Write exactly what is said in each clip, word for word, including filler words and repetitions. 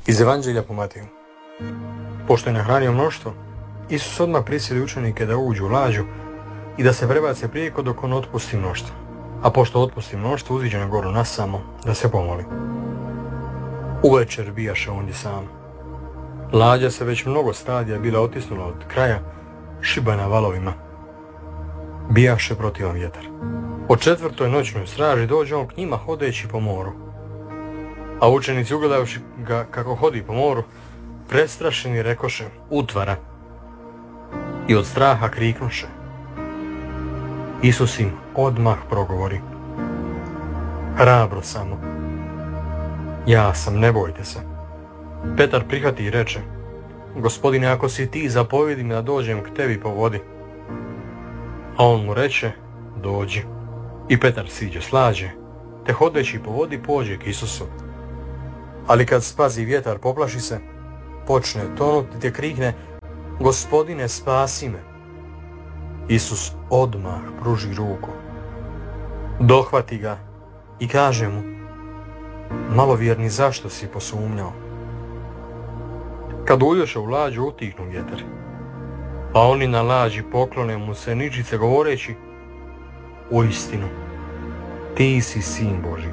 Iz Evanđelja po Mateju. Pošto je nahranio mnoštvo, Isus odmah prisili učenike da uđu u lađu i da se prebace prijeko dok on otpusti mnoštvo. A pošto otpusti mnoštvo, uziđe na goru nasamo da se pomoli. Uvečer bijaše ondje sam. Lađa se već mnogo stadija bila otisnula od kraja, šibana valovima. Bijaše protivan vjetar. O četvrtoj noćnoj straži dođe on k njima hodeći po moru. A učenici, ugledavši ga kako hodi po moru, prestrašeni rekoše: utvara. I od straha kriknuše. Isus im odmah progovori: hrabro samo, ja sam, ne bojte se. Petar prihvati i reče: Gospodine, ako si ti, zapovjedi mi da dođem k tebi po vodi. A on mu reče: dođi. I Petar siđe s lađe, te hodeći po vodi pođe k Isusu. Ali kad spazi vjetar, poplaši se, počne tonuti te krikne: Gospodine, spasi me. Isus odmah pruži ruku, dohvati ga i kaže mu: malovjerni, zašto si posumnjao? Kad uđoše u lađu, utihnu vjetar, a oni na lađi poklone mu se ničice govoreći: uistinu, ti si Sin Božji.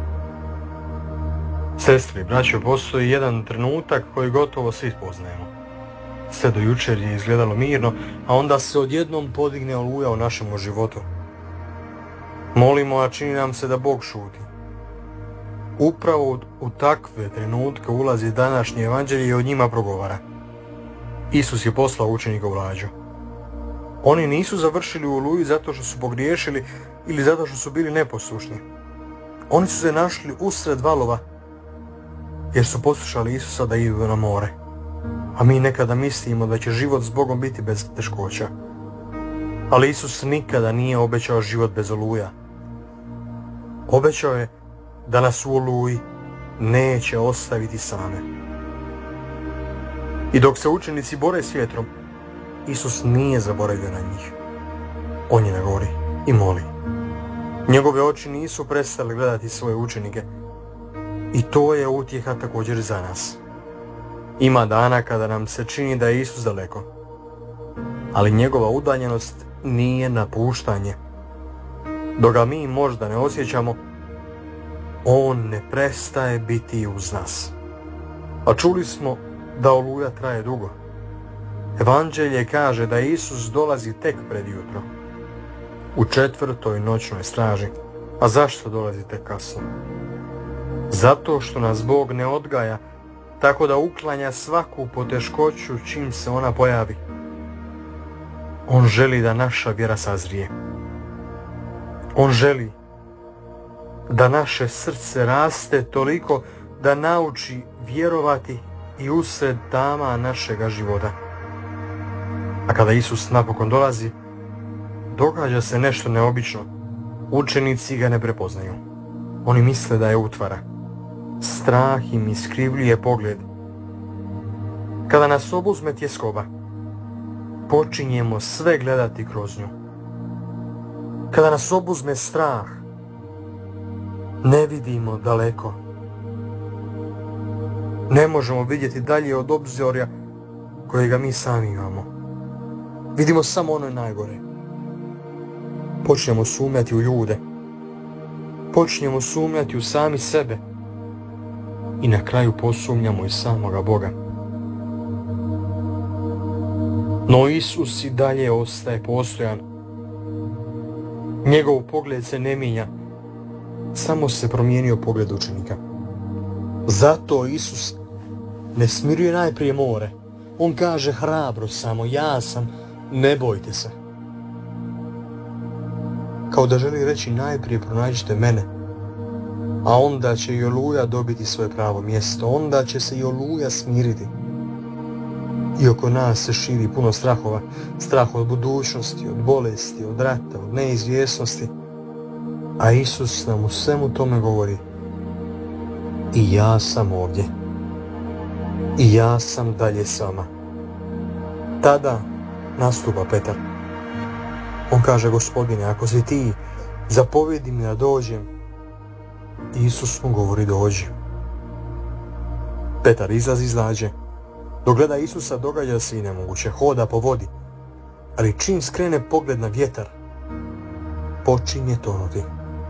Sestri, braćo, postoji jedan trenutak koji gotovo svi poznajemo. Sve do jučer je izgledalo mirno, a onda se odjednom podigne oluja u našemu životu. Molimo, a čini nam se da Bog šuti. Upravo u, u takve trenutke ulazi današnje evanđelje i od njima progovara. Isus je poslao učenike u lađu. Oni nisu završili u oluji zato što su pogriješili ili zato što su bili neposlušni. Oni su se našli usred valova jer su poslušali Isusa da idu na more. A mi nekada mislimo da će život s Bogom biti bez teškoća. Ali Isus nikada nije obećao život bez oluja. Obećao je da nas u oluji neće ostaviti same. I dok se učenici bore s vjetrom, Isus nije zaboravio na njih. On je na gori i moli. Njegove oči nisu prestale gledati svoje učenike. I to je utjeha također za nas. Ima dana kada nam se čini da je Isus daleko, ali njegova udaljenost nije napuštanje. Dok ga mi možda ne osjećamo, on ne prestaje biti uz nas. A čuli smo da oluja traje dugo. Evanđelje kaže da Isus dolazi tek pred jutro, u četvrtoj noćnoj straži. A zašto dolazi tek kasno? Zato što nas Bog ne odgaja tako da uklanja svaku poteškoću čim se ona pojavi. On želi da naša vjera sazrije. On želi da naše srce raste toliko da nauči vjerovati i usred tama našega života. A kada Isus napokon dolazi, događa se nešto neobično. Učenici ga ne prepoznaju. Oni misle da je utvara. Strah im iskrivljuje pogled. Kada nas obuzme tjeskoba, počinjemo sve gledati kroz nju. Kada nas obuzme strah, ne vidimo daleko. Ne možemo vidjeti dalje od obzorja kojega mi sami imamo. Vidimo samo ono najgore. Počnemo sumnjati u ljude. Počnemo sumnjati u sami sebe. I na kraju posumnjamo i samoga Boga. No Isus i dalje ostaje postojan. Njegov pogled se ne mijenja, samo se promijenio pogled učenika. Zato Isus ne smiruje najprije more. On kaže: hrabro samo, ja sam, ne bojte se. Kao da želi reći: najprije pronađite mene, a onda će i oluja dobiti svoje pravo mjesto. Onda će se i oluja smiriti. I oko nas se širi puno strahova. Strah od budućnosti, od bolesti, od rata, od neizvjesnosti. A Isus nam u svemu tome govori: i ja sam ovdje. I ja sam dalje s vama. Tada nastupa Petar. On kaže: Gospodine, ako si ti, zapovjedi mi da dođem. Isus mu govori: dođi. Petar izlazi iz lađe. Dok gleda Isusa događa se i nemoguće, hoda po vodi. Ali čim skrene pogled na vjetar, počinje tonuti.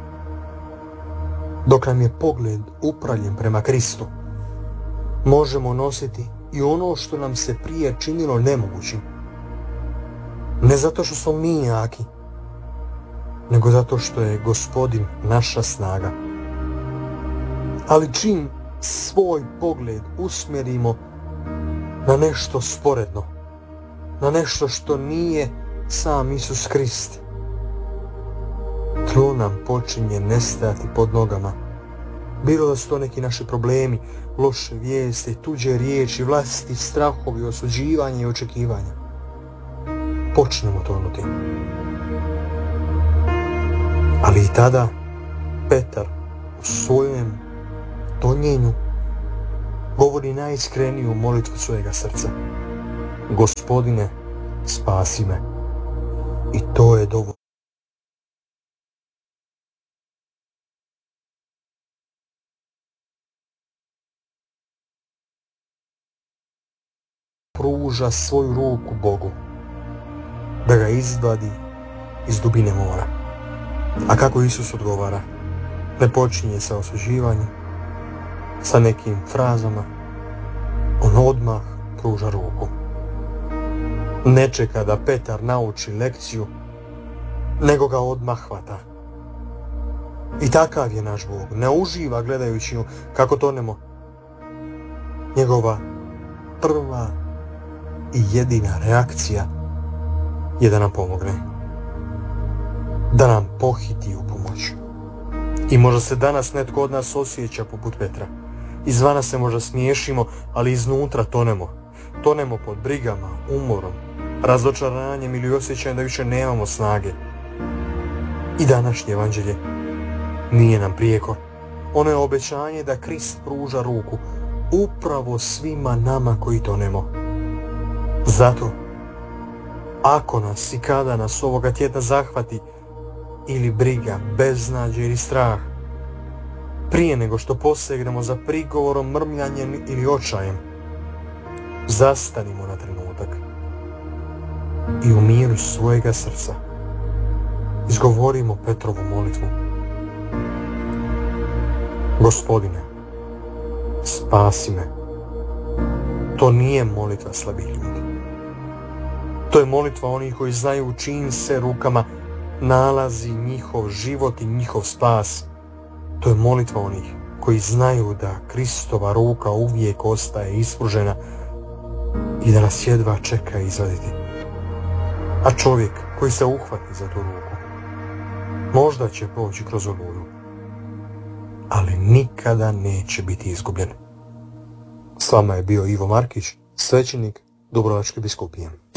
Dok nam je pogled upravljen prema Kristu, možemo nositi i ono što nam se prije činilo nemogućim. Ne zato što smo mi jaki, nego zato što je Gospodin naša snaga. Ali čim svoj pogled usmjerimo na nešto sporedno, na nešto što nije sam Isus Krist, tlo nam počinje nestajati pod nogama. Bilo da su to neki naši problemi, loše vijesti, tuđe riječi, vlastiti strahovi, osuđivanje i očekivanja. Počnemo tonuti. Ali i tada Petar u svojem tonjenju govori najiskreniju molitvu svojega srca. Gospodine, spasi me. I to je dovoljno. Pruža svoju ruku Bogu da ga izvadi iz dubine mora. A kako Isus odgovara? Ne počinje sa osuđivanjem, sa nekim frazama. On odmah pruža ruku. Ne čeka da Petar nauči lekciju, nego ga odmah hvata. I takav je naš Bog. Ne uživa gledajući kako tonemo. Njegova prva i jedina reakcija je da nam pomogne. Da nam pohiti u pomoć. I možda se danas netko od nas osjeća poput Petra. Izvana se možda smiješimo, ali iznutra tonemo. Tonemo pod brigama, umorom, razočaranjem ili osjećajem da više nemamo snage. I današnje evanđelje nije nam prijekor. Ono je obećanje da Krist pruža ruku upravo svima nama koji tonemo. Zato, ako nas i kada nas ovoga tjedna zahvati ili briga, beznađe ili strah, prije nego što posegnemo za prigovorom, mrmljanjem ili očajem, zastanimo na trenutak i u miru svojega srca izgovorimo Petrovu molitvu. Gospodine, spasi me. To nije molitva slabih ljudi. To je molitva onih koji znaju u čijim se rukama nalazi njihov život i njihov spas. To je molitva onih koji znaju da Kristova ruka uvijek ostaje ispružena i da nas jedva čeka izvaditi. A čovjek koji se uhvati za tu ruku možda će proći kroz oluju, ali nikada neće biti izgubljen. S vama je bio Ivo Markić, svećenik Dubrovačke biskupije.